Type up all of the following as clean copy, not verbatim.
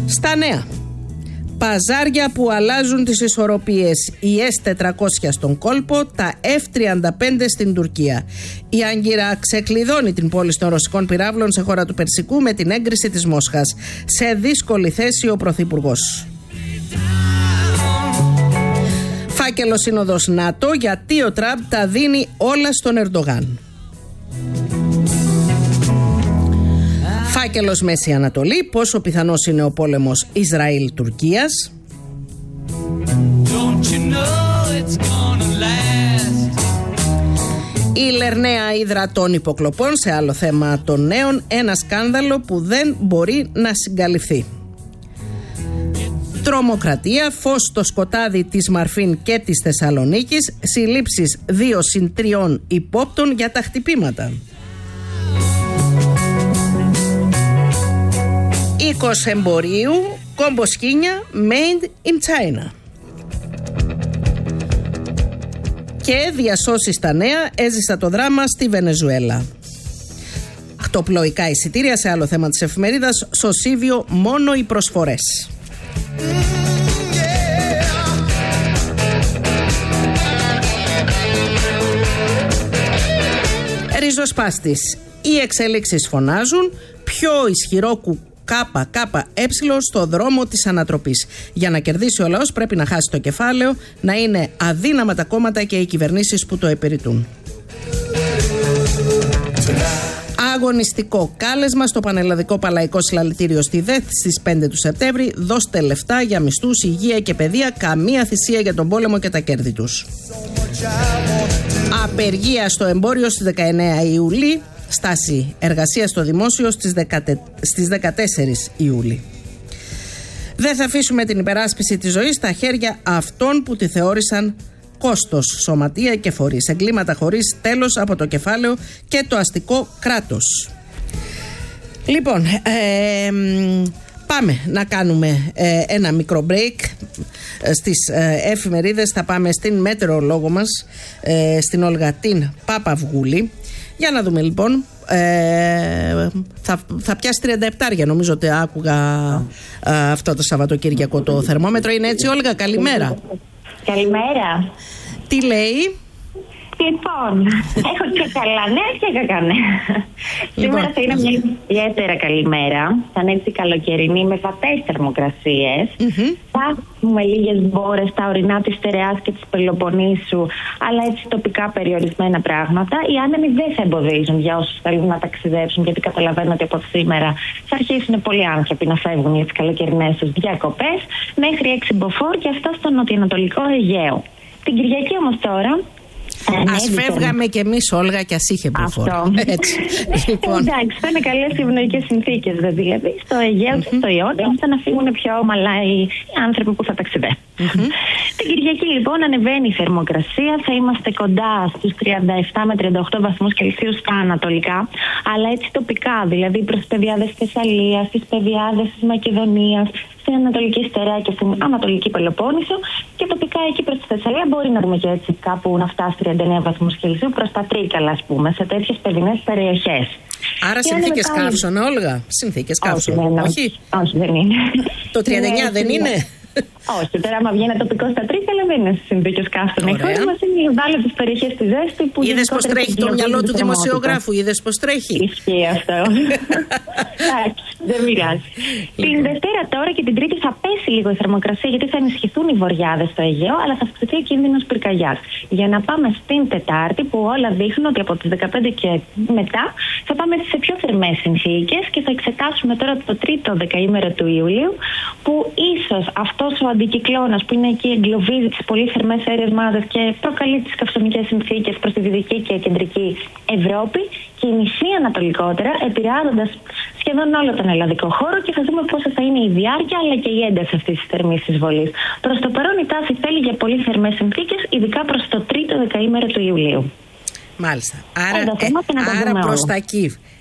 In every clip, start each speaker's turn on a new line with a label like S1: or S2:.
S1: Στα νέα. Παζάρια που αλλάζουν τις ισορροπίες. Η S-400 στον κόλπο, τα F-35 στην Τουρκία. Η Άγκυρα ξεκλειδώνει την πώληση των ρωσικών πυράβλων σε χώρα του Περσικού με την έγκριση της Μόσχας. Σε δύσκολη θέση ο Πρωθυπουργός. Φάκελο σύνοδος ΝΑΤΟ, γιατί ο Τραμπ τα δίνει όλα στον Ερντογάν. Φάκελος Μέση Ανατολή, πόσο πιθανός είναι ο πόλεμος Ισραήλ-Τουρκίας. Η Λερναία Ύδρα των υποκλοπών, σε άλλο θέμα των νέων, ένα σκάνδαλο που δεν μπορεί να συγκαλυφθεί. Τρομοκρατία, φως στο σκοτάδι της Μαρφίν και της Θεσσαλονίκης, συλλήψεις 2 συν 3 υπόπτων για τα χτυπήματα. Οίκος εμπορίου, κομποσκίνια made in China. Και διασώσεις στα νέα, έζησα το δράμα στη Βενεζουέλα. Ακτοπλοϊκά εισιτήρια, σε άλλο θέμα της εφημερίδας, στο Σίβιο μόνο οι προσφορές. Ριζοσπάστης. Οι εξέλιξεις φωνάζουν πιο ισχυρό ΚΚΕ στο δρόμο της ανατροπής. Για να κερδίσει ο λαός πρέπει να χάσει το κεφάλαιο, να είναι αδύναμα τα κόμματα και οι κυβερνήσεις που το επηρετούν. Αγωνιστικό κάλεσμα στο Πανελλαδικό Παλαϊκό Συλλαλητήριο στη ΔΕΘ στις 5 του Σεπτέμβρη. Δώστε λεφτά για μισθούς, υγεία και παιδεία, καμία θυσία για τον πόλεμο και τα κέρδη τους. Απεργία στο εμπόριο στις 19 Ιουλίου. Στάση εργασία στο δημόσιο στις 14 Ιούλη. Δεν θα αφήσουμε την υπεράσπιση της ζωής στα χέρια αυτών που τη θεώρησαν κόστος, σωματεία και φορείς. Εγκλήματα χωρίς τέλος από το κεφάλαιο και το αστικό κράτος. Λοιπόν, πάμε να κάνουμε ένα μικρό break. Στις εφημερίδες θα πάμε στην μετεωρολόγο μας, στην Όλγα την Παπαυγούλη. Για να δούμε λοιπόν, θα πιάσει 37, νομίζω ότι άκουγα αυτό το Σαββατοκύριακο το θερμόμετρο. Είναι έτσι, Όλγα? Καλημέρα.
S2: Καλημέρα.
S1: Τι λέει?
S2: Λοιπόν, έχω και καλά νέα και κακά νέα. Σήμερα θα είναι μια ιδιαίτερα καλή μέρα. Θα είναι έτσι καλοκαιρινή με βατές θερμοκρασίες. Θα έχουμε λίγες μπόρες στα ορεινά της Στερεάς και της Πελοποννήσου, αλλά έτσι τοπικά περιορισμένα πράγματα. Οι άνεμοι δεν θα εμποδίζουν για όσους θέλουν να ταξιδέψουν, γιατί καταλαβαίνω ότι από σήμερα θα αρχίσουν πολλοί άνθρωποι να φεύγουν για τις καλοκαιρινές τους διακοπές. Μέχρι 6 μποφόρ και αυτό στο νοτιοανατολικό Αιγαίο. Την Κυριακή όμως τώρα.
S1: Ας φεύγαμε κι εμείς, Όλγα, κι ας είχε μποφόρ. Έτσι.
S2: Λοιπόν. Εντάξει, θα είναι καλές ευνοϊκές συνθήκες, δηλαδή στο Αιγαίο και στο Ιόνιο, ώστε να φύγουν πιο ομαλά οι άνθρωποι που θα ταξιδεύουν. Την Κυριακή λοιπόν ανεβαίνει η θερμοκρασία, θα είμαστε κοντά στους 37 με 38 βαθμούς Κελσίου στα ανατολικά, αλλά έτσι τοπικά, δηλαδή προς τις πεδιάδες της Θεσσαλίας, τις πεδιάδες της Μακεδονίας, στην Ανατολική Στερεά και στην Ανατολική Πελοπόννησο, και τοπικά εκεί προς τη Θεσσαλία μπορεί να δούμε και έτσι κάπου να φτάσει 39 βαθμούς Κελσίου προς τα Τρίκαλα, ας πούμε, σε τέτοιες παιδινές περιοχές.
S1: Άρα συνθήκες καύσωνα, Όλγα? Συνθήκες καύσωνα?
S2: Όχι, δεν είναι.
S1: Το 39 δεν είναι?
S2: Όχι, τώρα άμα βγαίνει τοπικό στα Τρίκαλα δεν είναι συνθήκες καύσωνα. Η χώρα μας είναι η ευάλωτες περιοχές στη ζέστη που.
S1: Είδες πως τρέχει το μυαλό του δημοσιογράφου? Είδες πως τρέχει?
S2: Ισχύει αυτό. Δεν πειράζει. Την Δευτέρα τώρα και την Τρίτη θα πέσει λίγο η θερμοκρασία, γιατί θα ενισχυθούν οι βοριάδες στο Αιγαίο, αλλά θα αυξηθεί ο κίνδυνος πυρκαγιάς. Για να πάμε στην Τετάρτη, που όλα δείχνουν ότι από τις 15 και μετά θα πάμε σε πιο θερμές συνθήκες και θα εξετάσουμε τώρα το τρίτο δεκαήμερο του Ιουλίου, που ίσως αυτός ο αντικυκλώνας που είναι εκεί εγκλωβίζει τις πολύ θερμές αέριες μάζες και προκαλεί τις καυσονικές συνθήκες προς τη δυτική και κεντρική Ευρώπη, κινηθεί ανατολικότερα, επηρεάζοντας σχεδόν όλο τον ελλαδικό χώρο, και θα δούμε πόσο θα είναι η διάρκεια αλλά και η ένταση αυτής της θερμής εισβολής. Προς το παρόν η τάση θέλει για πολύ θερμές συνθήκες, ειδικά προς το τρίτο δεκαήμερο του Ιουλίου.
S1: Μάλιστα. Άρα προς τα εκεί.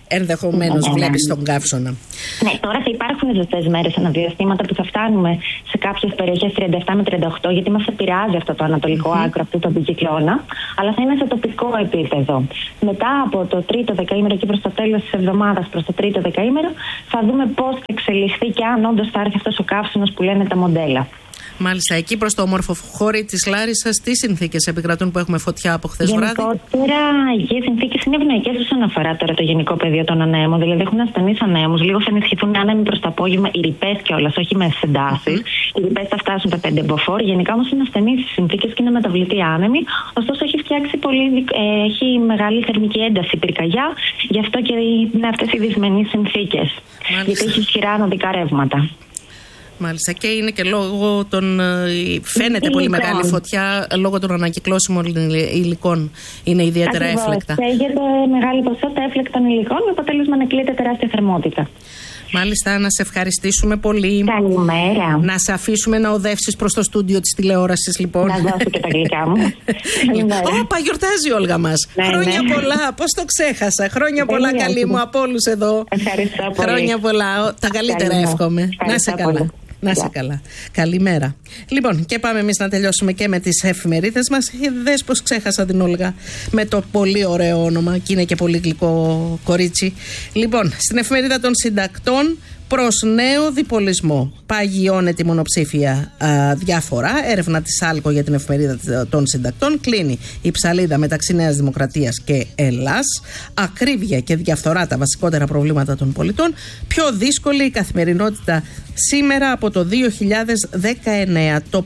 S1: ενδεχομένως βλέπεις τον καύσωνα.
S2: Ναι, τώρα θα υπάρχουν ζεστές μέρες αναδιαστήματα που θα φτάνουμε σε κάποιες περιοχές 37 με 38, γιατί μας επηρεάζει αυτό το ανατολικό άκρο αυτού του αντικυκλώνα, αλλά θα είναι σε τοπικό επίπεδο. Μετά από το τρίτο δεκαήμερο και προς το τέλος της εβδομάδας, προς το τρίτο δεκαήμερο, θα δούμε πώς θα εξελιχθεί και αν όντως θα έρθει αυτός ο καύσωνος που λένε τα μοντέλα.
S1: Μάλιστα, εκεί προς το όμορφο χώρι της Λάρισσας, τι συνθήκες επικρατούν που έχουμε φωτιά από χθες βράδυ?
S2: Γενικότερα, οι συνθήκες είναι ευνοϊκές όσον αφορά τώρα το γενικό πεδίο των ανέμων. Δηλαδή, έχουν ασθενείς ανέμους, λίγο θα ενισχυθούν άνεμοι προς το απόγευμα, οι ρηπές κιόλας, όχι με εντάσεις. Οι ρηπές θα φτάσουν τα 5 μποφόρ. Γενικά όμως είναι ασθενείς οι συνθήκες και είναι μεταβλητοί άνεμοι. Ωστόσο, έχει μεγάλη θερμική ένταση η πυρκαγιά, γι' αυτό και είναι αυτές οι δυσμενείς συνθήκες. Γιατί έχει ισχυρά ανωδικά ρεύματα.
S1: Μάλιστα, και είναι και λόγω των. Φαίνεται πολύ μεγάλη φωτιά λόγω των ανακυκλώσιμων υλικών. Είναι ιδιαίτερα έφλεκτα.
S2: Καίγεται μεγάλη ποσότητα έφλεκτων υλικών με αποτέλεσμα να κλείεται τεράστια θερμότητα.
S1: Μάλιστα, να σε ευχαριστήσουμε πολύ.
S2: Καλημέρα.
S1: Να σε αφήσουμε να οδεύσεις προς το στούντιο της τηλεόρασης, λοιπόν.
S2: Να δώσω και τα γλυκά μου.
S1: Όπα, γιορτάζει η Όλγα μας.
S2: Ναι,
S1: χρόνια πολλά. Πώς το ξέχασα. Χρόνια πολλά, καλή μου, από όλους εδώ.
S2: Ευχαριστώ πολύ.
S1: Χρόνια πολλά. Τα καλύτερα εύχομαι. Να είσαι καλά. Να είσαι καλά. Καλημέρα. Λοιπόν, και πάμε εμείς να τελειώσουμε και με τις εφημερίδες μας. Δες πως ξέχασα την Όλγα με το πολύ ωραίο όνομα και είναι και πολύ γλυκό κορίτσι. Λοιπόν, στην εφημερίδα των συντακτών, προς νέο διπολισμό. Παγιώνεται η μονοψήφια διαφορά. Έρευνα της ΣΑΛΚΟ για την εφημερίδα των συντακτών. Κλείνει η ψαλίδα μεταξύ Νέας Δημοκρατίας και Ελλάς. Ακρίβεια και διαφθορά τα βασικότερα προβλήματα των πολιτών. Πιο δύσκολη η καθημερινότητα σήμερα από το 2019. Το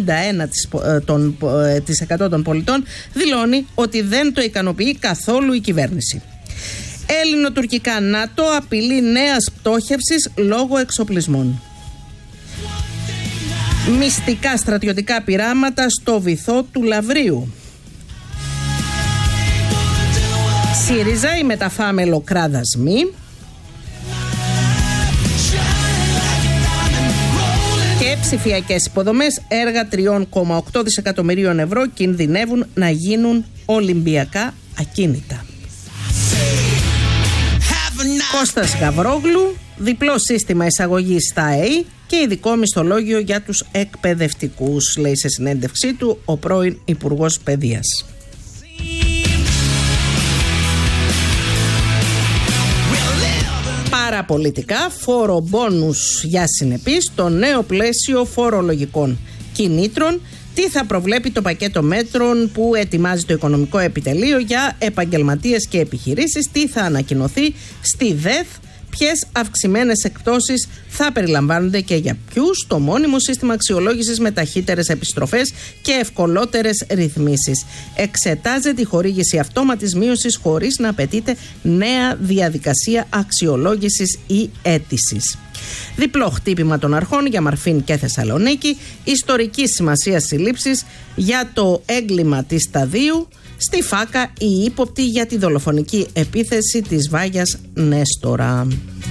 S1: 51% των πολιτών δηλώνει ότι δεν το ικανοποιεί καθόλου η κυβέρνηση. Έλληνο-τουρκικά ΝΑΤΟ απειλεί νέας πτώχευσης λόγω εξοπλισμών. Μυστικά στρατιωτικά πειράματα στο βυθό του Λαβρίου. ΣΥΡΙΖΑ, οι μεταφάμελο κράδασμοι. Και ψηφιακές υποδομές, έργα 3,8 δισεκατομμυρίων ευρώ κινδυνεύουν να γίνουν ολυμπιακά ακίνητα. Κώστας Γαβρόγλου, διπλό σύστημα εισαγωγής στα ΑΕΗ και ειδικό μισθολόγιο για τους εκπαιδευτικούς, λέει σε συνέντευξή του ο πρώην Υπουργός Παιδείας. Παραπολιτικά, φόρο μπόνους για συνεπείς, το νέο πλαίσιο φορολογικών κινήτρων. Τι θα προβλέπει το πακέτο μέτρων που ετοιμάζει το Οικονομικό Επιτελείο για επαγγελματίες και επιχειρήσεις, τι θα ανακοινωθεί στη ΔΕΘ, ποιες αυξημένες εκπτώσεις θα περιλαμβάνονται και για ποιους, το μόνιμο σύστημα αξιολόγησης με ταχύτερες επιστροφές και ευκολότερες ρυθμίσεις. Εξετάζεται η χορήγηση αυτόματης μείωσης χωρίς να απαιτείται νέα διαδικασία αξιολόγησης ή αίτησης. Διπλό χτύπημα των αρχών για Μαρφίν και Θεσσαλονίκη. Ιστορική σημασία συλλήψεις για το έγκλημα της Σταδίου. Στη Φάκα η ύποπτη για τη δολοφονική επίθεση της Βάγιας Νέστορα.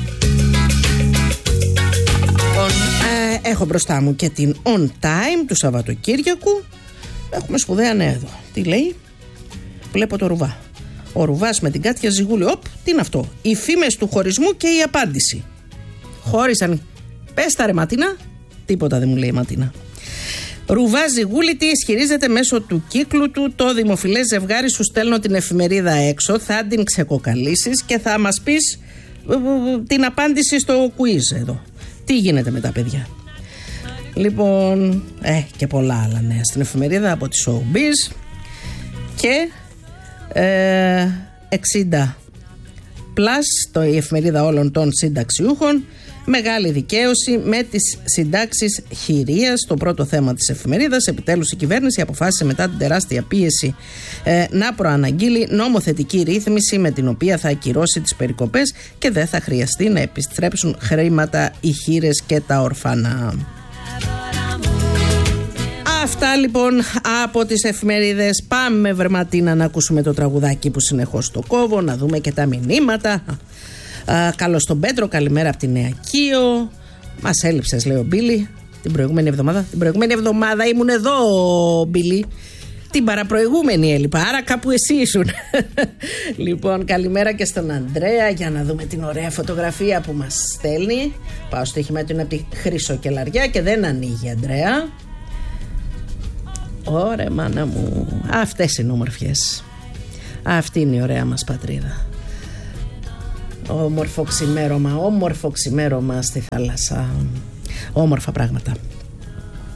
S1: Έχω μπροστά μου και την On Time του Σαββατοκύριακου. Έχουμε σπουδαία νέα εδώ. Τι λέει? Βλέπω το Ρουβά. Ο Ρουβάς με την Κάτια Ζιγούλη. Τι είναι αυτό? Οι φήμες του χωρισμού και η απάντηση. Χώρισαν. Πες τα ρε Ματίνα. Τίποτα δεν μου λέει η Ματίνα. Ρουβά Ζιγούλη, τι ισχυρίζεται μέσω του κύκλου του? Το δημοφιλές ζευγάρι, σου στέλνω την εφημερίδα έξω, θα την ξεκοκαλίσεις και θα μας πεις την απάντηση στο quiz εδώ. Τι γίνεται με τα παιδιά? Λοιπόν, και πολλά άλλα νέα στην εφημερίδα από τη Showbiz και 60 plus, η εφημερίδα όλων των συνταξιούχων. Μεγάλη δικαίωση με τις συντάξεις χειρίας, το πρώτο θέμα της εφημερίδας. Επιτέλους η κυβέρνηση αποφάσισε μετά την τεράστια πίεση να προαναγγείλει νομοθετική ρύθμιση με την οποία θα ακυρώσει τις περικοπές και δεν θα χρειαστεί να επιστρέψουν χρήματα οι χήρες και τα ορφανά. Αυτά λοιπόν από τις εφημερίδες. Πάμε Ματίνα να ακούσουμε το τραγουδάκι που συνεχώς το κόβω, να δούμε και τα μηνύματα. Καλώς τον Πέτρο, καλημέρα από τη Νέα Κείο. Μας έλειψες, λέει ο Μπίλι, την προηγούμενη εβδομάδα. Την προηγούμενη εβδομάδα ήμουν εδώ, Μπίλι. Την παραπροηγούμενη έλειπα, άρα κάπου εσύ ήσουν. Λοιπόν, καλημέρα και στον Ανδρέα. Για να δούμε την ωραία φωτογραφία που μας στέλνει. Πάω στο στοίχημα του, είναι από τη Χρυσοκελαριά και δεν ανοίγει, Ανδρέα. Ωραία, μάνα μου. Αυτές είναι όμορφιες. Αυτή είναι η ωραία μας πατρίδα. Όμορφο ξημέρωμα στη θάλασσα. Όμορφα πράγματα.